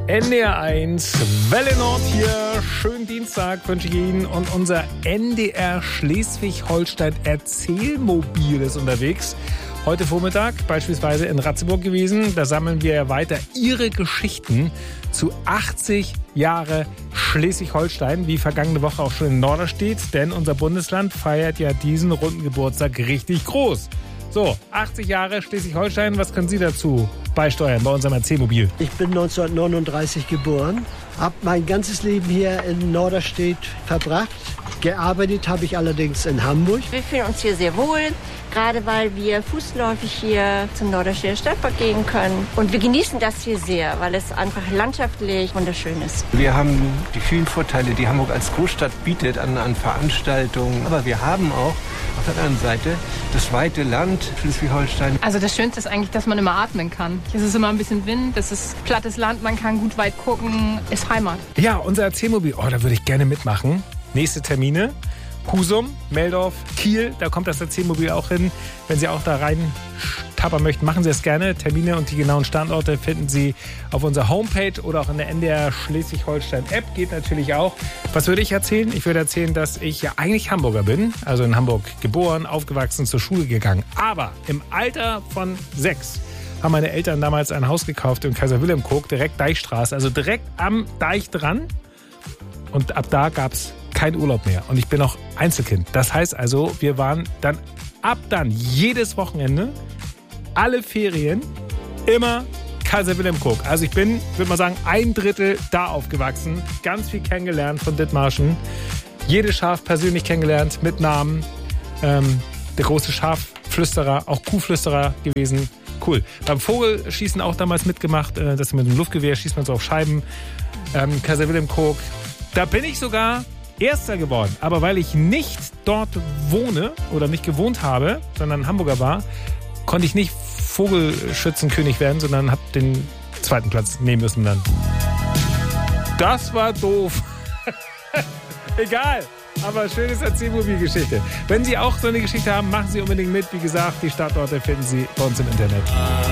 NDR1, Welle Nord hier. Schönen Dienstag wünsche ich Ihnen. Und unser NDR Schleswig-Holstein Erzählmobil ist unterwegs. Heute Vormittag beispielsweise in Ratzeburg gewesen. Da sammeln wir weiter Ihre Geschichten zu 80 Jahre Schleswig-Holstein, wie vergangene Woche auch schon in Norderstedt. Denn unser Bundesland feiert ja diesen runden Geburtstag richtig groß. So, 80 Jahre Schleswig-Holstein, was können Sie dazu beisteuern bei unserem Erzählmobil? Ich bin 1939 geboren, habe mein ganzes Leben hier in Norderstedt verbracht. Gearbeitet habe ich allerdings in Hamburg. Wir fühlen uns hier sehr wohl, gerade weil wir fußläufig hier zum Norderstedter Stadtpark gehen können. Und wir genießen das hier sehr, weil es einfach landschaftlich wunderschön ist. Wir haben die vielen Vorteile, die Hamburg als Großstadt bietet an Veranstaltungen. Aber wir haben auch auf der anderen Seite das weite Land Schleswig-Holstein. Also das Schönste ist eigentlich, dass man immer atmen kann. Es ist immer ein bisschen Wind, es ist plattes Land, man kann gut weit gucken, ist Heimat. Ja, unser Erzählmobil, da würde ich gerne mitmachen. Nächste Termine, Husum, Meldorf, Kiel, da kommt das Erzählmobil auch hin. Wenn Sie auch da rein tappern möchten, machen Sie es gerne. Termine und die genauen Standorte finden Sie auf unserer Homepage oder auch in der NDR Schleswig-Holstein-App. Geht natürlich auch. Was würde ich erzählen? Ich würde erzählen, dass ich ja eigentlich Hamburger bin. Also in Hamburg geboren, aufgewachsen, zur Schule gegangen. Aber im Alter von 6 haben meine Eltern damals ein Haus gekauft in Kaiser-Wilhelm-Kog, direkt Deichstraße, also direkt am Deich dran. Und ab da gab es kein Urlaub mehr. Und ich bin auch Einzelkind. Das heißt also, wir waren dann jedes Wochenende, alle Ferien, immer Kaiser-Wilhelm-Kog. Also ich bin, würde mal sagen, 1/3 da aufgewachsen. Ganz viel kennengelernt von Dithmarschen. Jedes Schaf persönlich kennengelernt, mit Namen. Der große Schafflüsterer, auch Kuhflüsterer gewesen. Cool. Beim Vogelschießen auch damals mitgemacht. Das mit dem Luftgewehr schießt man so auf Scheiben. Kaiser-Wilhelm-Kog. Da bin ich sogar Erster geworden. Aber weil ich nicht dort wohne oder nicht gewohnt habe, sondern Hamburger war, konnte ich nicht Vogelschützenkönig werden, sondern habe den 2. Platz nehmen müssen dann. Das war doof. Egal. Aber schönes Erzählmobil-Geschichte. Wenn Sie auch so eine Geschichte haben, machen Sie unbedingt mit. Wie gesagt, die Startorte finden Sie bei uns im Internet.